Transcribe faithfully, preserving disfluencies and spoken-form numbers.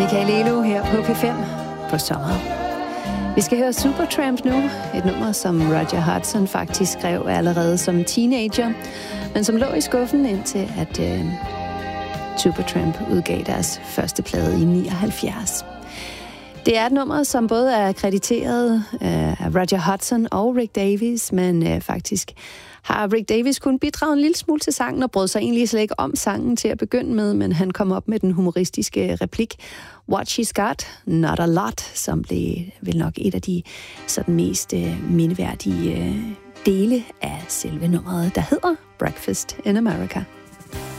Michael Elo her på P fem på sommer. Vi skal høre Supertramp nu, et nummer, som Roger Hudson faktisk skrev allerede som teenager, men som lå i skuffen indtil, at uh, Supertramp udgav deres første plade i nioghalvfjerds. Det er et nummer, som både er krediteret uh, af Roger Hudson og Rick Davies, men uh, faktisk har Rick Davies kun bidraget en lille smule til sangen og brød sig egentlig slet ikke om sangen til at begynde med, men han kom op med den humoristiske replik What She's Got, Not A Lot, som blev vel nok et af de sådan mest uh, mindeværdige uh, dele af selve nummeret, der hedder Breakfast in America.